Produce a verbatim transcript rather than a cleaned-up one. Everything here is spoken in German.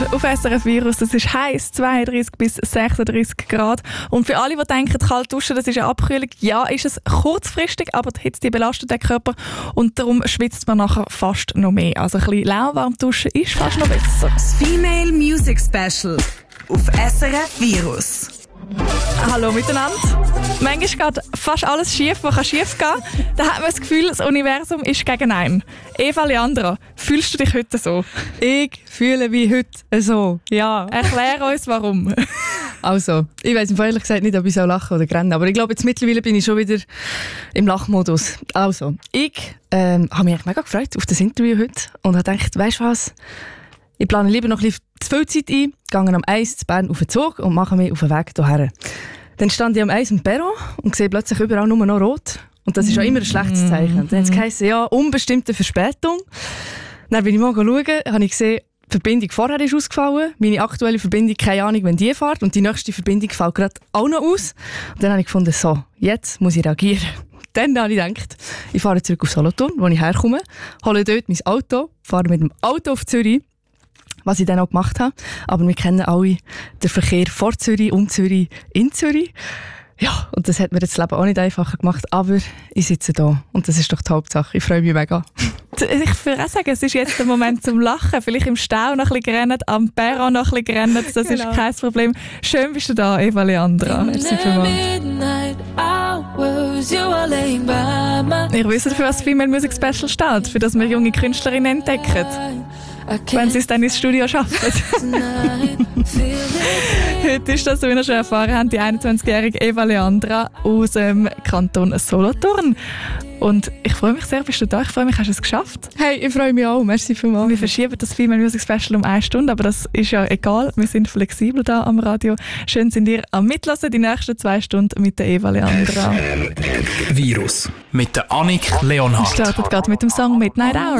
Auf S R F Virus, das ist heiß, zweiunddreißig bis sechsunddreißig Grad. Und für alle, die denken, kalt duschen, das ist eine Abkühlung, ja, ist es kurzfristig, aber die Hitze die belastet den Körper und darum schwitzt man nachher fast noch mehr. Also ein bisschen lauwarm duschen ist fast noch besser. Das Female Music Special auf S R F Virus. Hallo miteinander. Manchmal geht fast alles schief, was kann schief gehen. Da hat man das Gefühl, das Universum ist gegen einen. Eva Leandra, fühlst du dich heute so? Ich fühle mich heute so, ja. Erklär uns, warum. Also, ich weiss ehrlich gesagt nicht, ob ich lachen oder rennen, aber ich glaube, jetzt mittlerweile bin ich schon wieder im Lachmodus. Also, ich ähm, habe mich echt mega gefreut auf das Interview heute und habe gedacht, weisst du was, ich plane lieber noch ein bisschen zu viel Zeit ein, gehe am Eis zu Bern auf den Zug und mache mich auf den Weg hierher. Dann stand ich am Eis im Perron und sehe plötzlich überall nur noch rot. Und das ist auch immer ein schlechtes Zeichen. Dann hat es geheißen, ja, unbestimmte Verspätung. Dann bin ich mal schauen, habe ich gesehen, die Verbindung vorher ist ausgefallen. Meine aktuelle Verbindung, keine Ahnung, wenn die fährt. Und die nächste Verbindung fällt gerade auch noch aus. Und dann habe ich gefunden, so, jetzt muss ich reagieren. Dann habe ich gedacht, ich fahre zurück auf Solothurn, wo ich herkomme, hole dort mein Auto, fahre mit dem Auto auf Zürich, was ich dann auch gemacht habe. Aber wir kennen alle den Verkehr vor Zürich, um Zürich, in Zürich. Ja, und das hat mir das Leben auch nicht einfacher gemacht, aber ich sitze da und das ist doch die Hauptsache. Ich freue mich mega. Ich würde auch sagen, es ist jetzt der Moment zum Lachen. Vielleicht im Stau noch ein bisschen gerannt, am Perron noch ein bisschen gerannt, das genau. Ist kein Problem. Schön bist du da, Eva Leandra. Merci vielmals. Ich wüsste, für was Female Music Special steht, für das wir junge Künstlerinnen entdecken. Wenn sie es dann ins Studio schaffen. Heute ist das, wie wir schon erfahren haben, die einundzwanzigjährige Eva Leandra aus dem Kanton Solothurn. Und ich freue mich sehr, bist du da? Ich freue mich, hast du es geschafft? Hey, ich freue mich auch. Merci vielmals. Wir verschieben das Female Music Special um eine Stunde, aber das ist ja egal. Wir sind flexibel da am Radio. Schön sind ihr am Mitlassen die nächsten zwei Stunden mit der Eva Leandra. Virus mit der Annik Leonhardt. Wir starten gerade mit dem Song Midnight Hour.